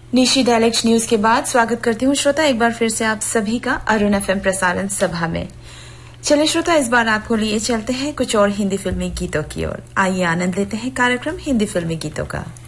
Nishi dialect news के बाद स्वागत करती हूँ श्रोता एक बार फिर से आप सभी का अरुण एफएम प्रसारण सभा में। चलिए श्रोता, इस बार आपको लिए चलते हैं कुछ और हिंदी फिल्मी गीतों की ओर। आइए आनंद लेते हैं कार्यक्रम हिंदी फिल्मी गीतों का।